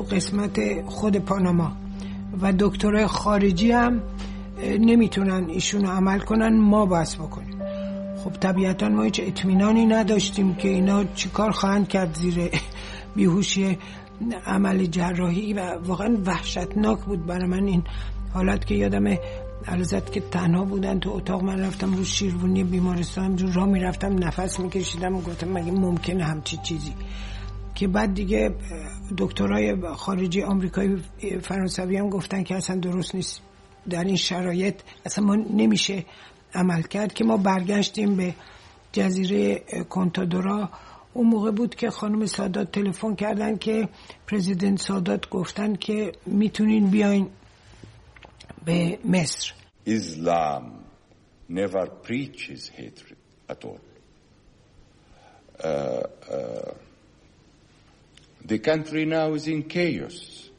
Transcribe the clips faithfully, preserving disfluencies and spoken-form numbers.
قسمت خود پاناما و دکترای خارجی هم نمیتونن ایشونو عمل کنن، ما بس بکنیم. خب طبیعتا ما هیچ اطمینانی نداشتیم که اینا چیکار خواهند کرد زیر بیهوشی عمل جراحی و واقعا وحشتناک بود برای من این حالت که یادمه علازت که تنها بودن تو اتاق، من رفتم رو شیروانی بیمارستان جو راه میرفتم نفس میکشیدم و گفتم مگه ممکنه همچی چیزی، که بعد دیگه دکترای خارجی آمریکایی فرانسوی هم گفتن که اصلا درست نیست در این شرایط اصلا ما نمیشه عمل کرد. که ما برگشتیم به جزیره کنتادورا. اون موقع بود که خانم سادات تلفن کردن که پرزیدنت سادات گفتن که میتونین بیاین به مصر. Islam never preaches hatred at all. Uh, uh, the country now is in chaos,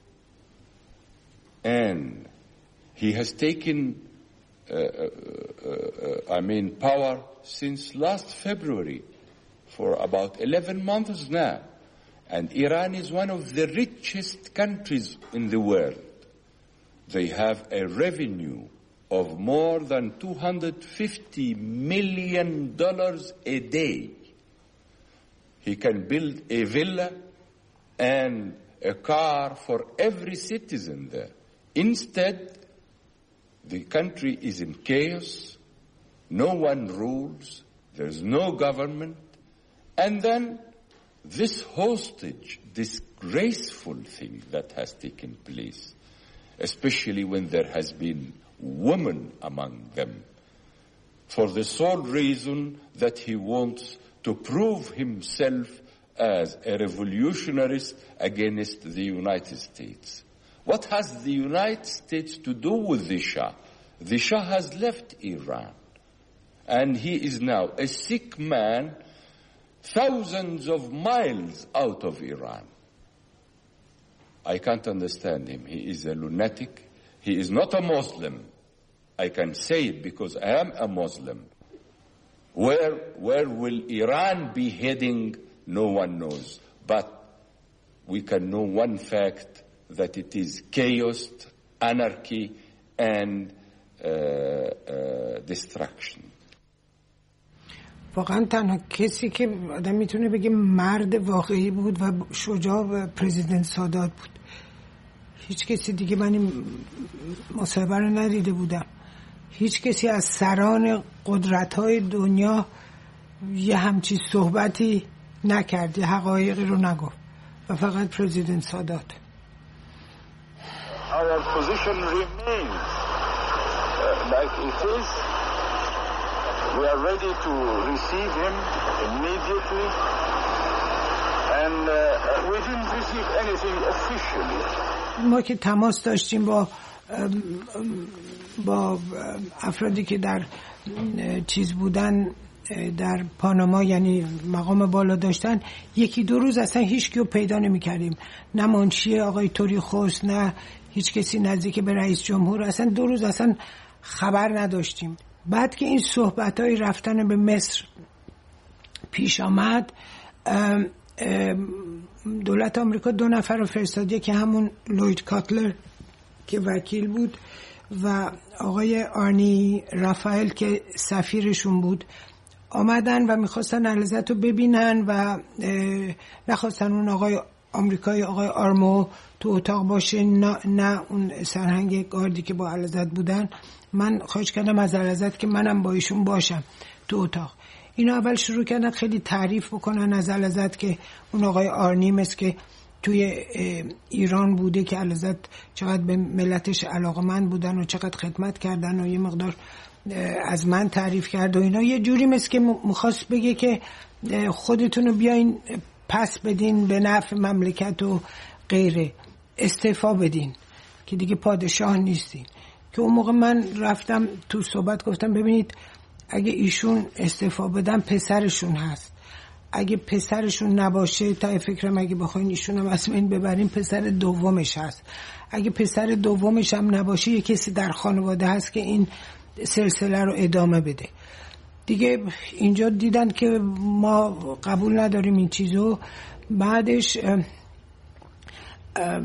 and he has taken, uh, uh, uh, I mean, power since last February for about eleven months now, and Iran is one of the richest countries in the world. They have a revenue of more than two hundred fifty million dollars a day. He can build a villa and a car for every citizen there. Instead, the country is in chaos. No one rules. There's no government. And then this hostage, disgraceful thing that has taken place, especially when there has been women among them, for the sole reason that he wants to prove himself as a revolutionist against the United States. What has the United States to do with the Shah? The Shah has left Iran, and he is now a sick man thousands of miles out of Iran. I can't understand him. He is a lunatic. He is not a Muslim. I can say it because I am a Muslim. Where, where will Iran be heading? No one knows. But we can know one fact, that it is chaos, anarchy, and uh, uh, destruction. واقعا تنها کسی که آدم میتونه بگه مرد واقعی بود و شجاع پرزیدنت سادات بود. هیچ کسی دیگه، من این مصاحبه رو ندیده بودم، هیچ کسی از سران قدرت‌های دنیا یه همچی صحبتی نکرد، یه حقایقی رو نگفت و فقط پرزیدنت سادات. Our position remains uh, like it is. We are ready to receive him immediately, and uh, we didn't receive anything officially. ما که تماس داشتیم با با افرادی که در چیز بودن در پاناما، یعنی مقام بالا داشتن، یکی دو روز اصلا هیچ کیو پیدا نمی کردیم، نه منشی آقای توریخوس، نه هیچ کسی نزدیک به رئیس جمهور، اصلا دو روز اصلا خبر نداشتیم. بعد که این صحبت‌های رفتن به مصر پیش آمد، دولت آمریکا دو نفر رو فرستاد، که همون لوید کاتلر که وکیل بود و آقای آرنی رافائل که سفیرشون بود، آمدن و میخواستن علازت رو ببینن و نخواستن اون آقای آمریکایی آقای آرمو تو اتاق باشه، نه, نه اون سرهنگ گاردی که با علازت بودن. من خواهش کردم از علازت که منم با ایشون باشم تو اتاق. اینا اول شروع کردن خیلی تعریف بکنن از علازت که اون آقای آرنی مثل که توی ایران بوده، که علازت چقدر به ملتش علاقمند بودن و چقدر خدمت کردن و یه مقدار از من تعریف کرد و اینا. یه جوری مثل که میخواست بگه که خودتون رو بیاین پس بدین به نفع مملکت و غیره، استعفا بدین که دیگه پادشاه نیستین. که اون موقع من رفتم تو صحبت گفتم ببینید اگه ایشون استعفا بدن پسرشون هست، اگه پسرشون نباشه تا فکرم اگه بخواین ایشون هم از این ببرین پسر دومش هست، اگه پسر دومش هم نباشه یه کسی در خانواده هست که این سلسله رو ادامه بده. دیگه اینجا دیدن که ما قبول نداریم این چیزو. بعدش